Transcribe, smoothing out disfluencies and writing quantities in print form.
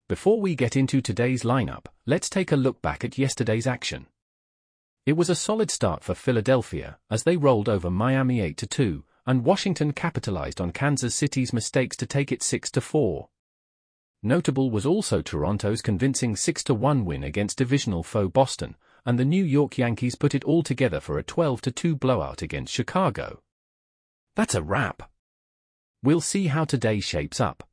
Before we get into today's lineup, let's take a look back at yesterday's action. It was a solid start for Philadelphia as they rolled over Miami 8-2, and Washington capitalized on Kansas City's mistakes to take it 6-4. Notable was also Toronto's convincing 6-1 win against divisional foe Boston, and the New York Yankees put it all together for a 12-2 blowout against Chicago. That's a wrap. We'll see how today shapes up.